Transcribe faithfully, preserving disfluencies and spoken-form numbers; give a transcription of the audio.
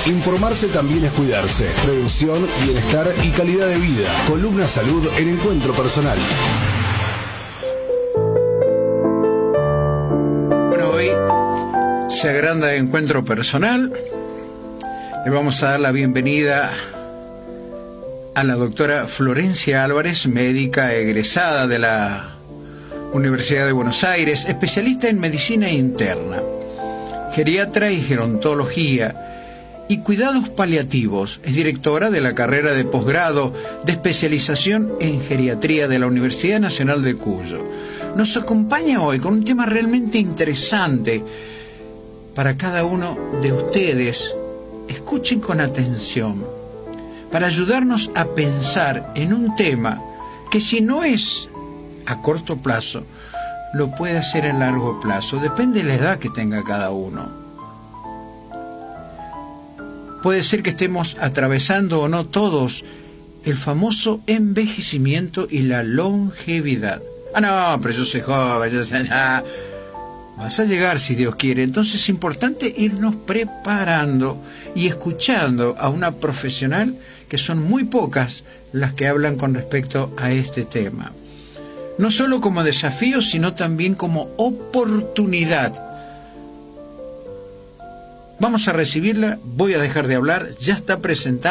Informarse también es cuidarse. Prevención, bienestar y calidad de vida. Columna Salud en Encuentro Personal. Bueno, hoy se agranda Encuentro Personal. Le vamos a dar la bienvenida a la doctora Florencia Álvarez, médica egresada de la Universidad de Buenos Aires, especialista en medicina interna, geriatra y gerontología y cuidados paliativos. Es directora de la carrera de posgrado de especialización en geriatría de la Universidad Nacional de Cuyo. Nos acompaña hoy con un tema realmente interesante para cada uno de ustedes. Escuchen con atención, para ayudarnos a pensar en un tema que, si no es a corto plazo, lo puede hacer a largo plazo. Depende de la edad que tenga cada uno. Puede ser que estemos atravesando o no todos el famoso envejecimiento y la longevidad. Ah, no, pero yo soy joven, yo soy... Ah, vas a llegar si Dios quiere. Entonces es importante irnos preparando y escuchando a una profesional, que son muy pocas las que hablan con respecto a este tema. No solo como desafío, sino también como oportunidad. Vamos a recibirla, voy a dejar de hablar, ya está presentada.